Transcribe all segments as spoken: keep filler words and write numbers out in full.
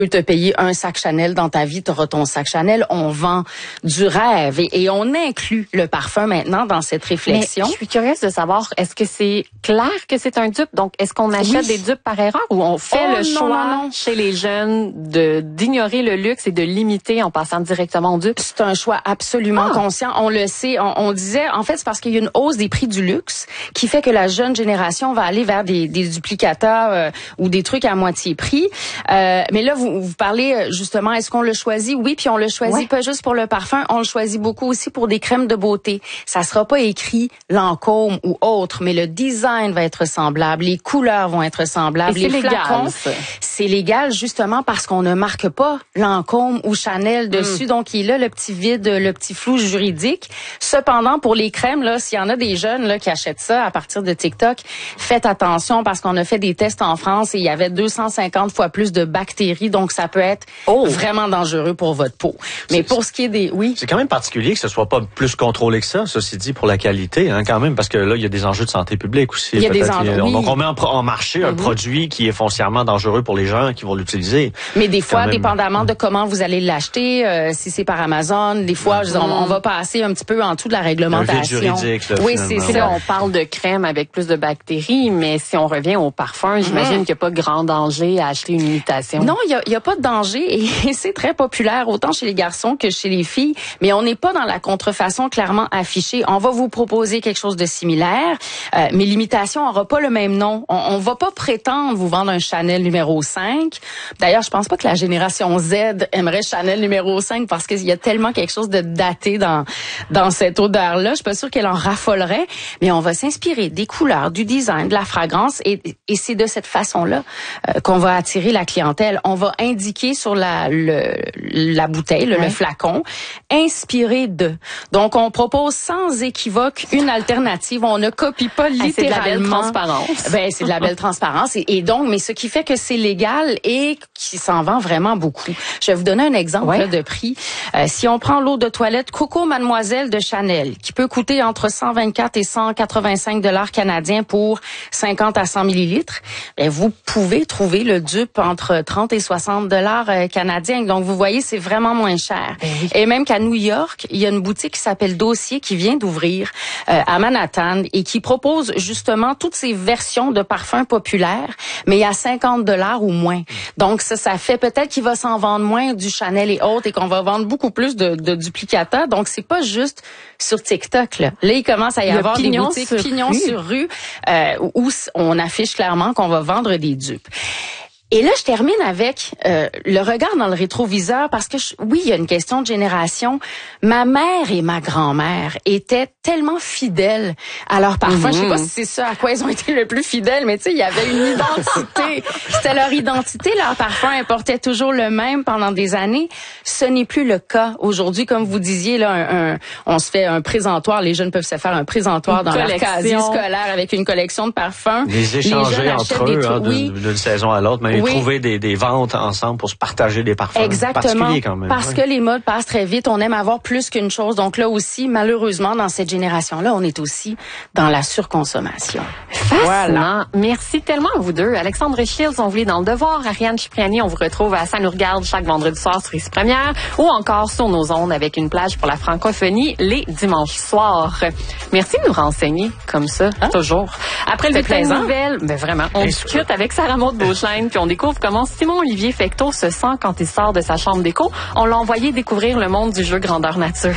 te payer un sac Chanel dans ta vie, tu auras ton sac Chanel. On vend du rêve et, et on inclut le parfum maintenant dans cette réflexion. Mais je suis curieuse de savoir, est-ce que c'est clair que c'est un dupe? Donc, est-ce qu'on achète oui. des dupes par erreur ou on fait oh, le non, choix non, non. chez les jeunes de d'ignorer le luxe et de l'imiter en passant directement au dupe? C'est un choix absolument ah. conscient. On le sait. On, on disait, en fait, c'est parce qu'il y a une hausse des prix du luxe qui fait que la jeune génération va aller vers des, des duplicata euh, ou des trucs à moitié prix. Euh, mais là, vous Vous parlez justement, est-ce qu'on le choisit? Oui, puis on le choisit ouais. pas juste pour le parfum, on le choisit beaucoup aussi pour des crèmes de beauté. Ça sera pas écrit Lancôme ou autre, mais le design va être semblable, les couleurs vont être semblables, Et les flacons. Légal, c'est légal justement parce qu'on ne marque pas Lancôme ou Chanel dessus, mm. donc il a le petit vide, le petit flou juridique. Cependant, pour les crèmes, là, s'il y en a des jeunes là qui achètent ça à partir de TikTok, faites attention parce qu'on a fait des tests en France et il y avait deux cent cinquante fois plus de bactéries. Donc, ça peut être oh. vraiment dangereux pour votre peau. Mais c'est, pour ce qui est des... Oui. C'est quand même particulier que ce soit pas plus contrôlé que ça, ceci dit, pour la qualité, hein, quand même, parce que là, il y a des enjeux de santé publique aussi. Il y a des enjeux, oui. Donc, on met en, en marché mm-hmm. un produit qui est foncièrement dangereux pour les gens qui vont l'utiliser. Mais des fois, même... dépendamment de comment vous allez l'acheter, euh, si c'est par Amazon, des fois, mm-hmm. on, on va passer un petit peu en dessous de la réglementation. Un vide juridique, là, oui, c'est ça. Là, on parle de crème avec plus de bactéries, mais si on revient au parfum, j'imagine mm-hmm. qu'il n'y a pas grand danger à acheter une imitation. Non, il y a, il y a pas de danger et c'est très populaire autant chez les garçons que chez les filles, mais on n'est pas dans la contrefaçon clairement affichée. On va vous proposer quelque chose de similaire, euh, mais l'imitation aura pas le même nom. On, on va pas prétendre vous vendre un Chanel numéro cinq. D'ailleurs, je pense pas que la génération Z aimerait Chanel numéro cinq parce qu'il y a tellement quelque chose de daté dans dans cette odeur-là. Je suis pas sûre qu'elle en raffolerait, mais on va s'inspirer des couleurs, du design, de la fragrance et, et c'est de cette façon-là euh, qu'on va attirer la clientèle. On va indiquer sur la le, la bouteille, le, ouais. le flacon, inspiré de. Donc, on propose sans équivoque une alternative. On ne copie pas littéralement. C'est de la belle transparence. Ben, c'est de la belle transparence. Et, et donc, mais ce qui fait que c'est légal et qui s'en vend vraiment beaucoup. Je vais vous donner un exemple ouais. là, de prix. Euh, si on prend l'eau de toilette Coco Mademoiselle de Chanel, qui peut coûter entre cent vingt-quatre et cent quatre-vingt-cinq dollars canadiens pour cinquante à cent millilitres, ben, vous pouvez trouver le dupe entre trente et soixante dollars canadiens. Donc, vous voyez, c'est vraiment moins cher. Ben oui. Et même qu'à New York, il y a une boutique qui s'appelle Dossier qui vient d'ouvrir euh, à Manhattan et qui propose justement toutes ces versions de parfums populaires, mais à cinquante dollars ou moins. Donc, ça, ça fait peut-être qu'il va s'en vendre moins du Chanel et autres et qu'on va vendre beaucoup plus de, de duplicata. Donc, c'est pas juste sur TikTok. Là, là il commence à y avoir des boutiques sur pignons rue. sur rue euh, où on affiche clairement qu'on va vendre des dupes. Et là, je termine avec euh, le regard dans le rétroviseur parce que, je, oui, il y a une question de génération. Ma mère et ma grand-mère étaient tellement fidèles à leur parfum. Mm-hmm. Je sais pas si c'est ça à quoi ils ont été le plus fidèles, mais tu sais, il y avait une identité. C'était leur identité. Leur parfum importait toujours le même pendant des années. Ce n'est plus le cas aujourd'hui. Comme vous disiez, là, un, un, on se fait un présentoir. Les jeunes peuvent se faire un présentoir une dans collection. Leur casier scolaire avec une collection de parfums. Les échanger Les entre eux hein, oui. d'une, d'une saison à l'autre, mais oui. trouver des, des ventes ensemble pour se partager des parfums. Exactement. Quand même. Parce ouais. que les modes passent très vite. On aime avoir plus qu'une chose. Donc là aussi, malheureusement, dans cette génération-là, on est aussi dans la surconsommation. Fascinant. Voilà. Merci tellement à vous deux. Alexandre Shields, on vous lit dans Le Devoir. Ariane Cipriani, on vous retrouve à Ça nous regarde chaque vendredi soir sur Ici Première ou encore sur nos ondes avec une plage pour la francophonie les dimanches soirs. Merci de nous renseigner comme ça, hein? Toujours. Après le bulletin de nouvelles, ben vraiment, on discute avec Sarah Maud Beauchesne puis on découvre comment Simon-Olivier Fecteau se sent quand il sort de sa chambre d'écho. On l'a envoyé découvrir le monde du jeu grandeur nature.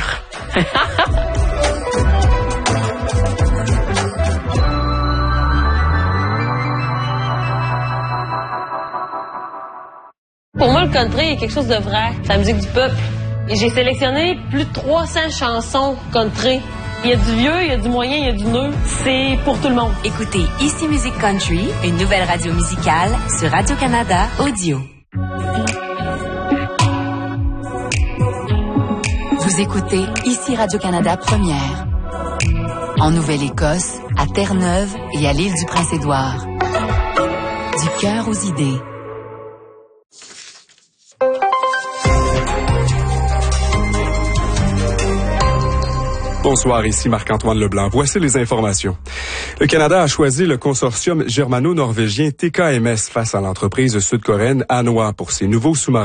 Pour moi, le country est quelque chose de vrai. C'est la musique du peuple. Et j'ai sélectionné plus de trois cents chansons country. Il y a du vieux, il y a du moyen, il y a du neuf. C'est pour tout le monde. Écoutez Ici Musique Country, une nouvelle radio musicale sur Radio-Canada Audio. Vous écoutez Ici Radio-Canada Première. En Nouvelle-Écosse, à Terre-Neuve et à l'île du Prince-Édouard. Du cœur aux idées. Bonsoir, ici Marc-Antoine Leblanc. Voici les informations. Le Canada a choisi le consortium germano-norvégien T K M S face à l'entreprise sud-coréenne Hanwha pour ses nouveaux sous-marins.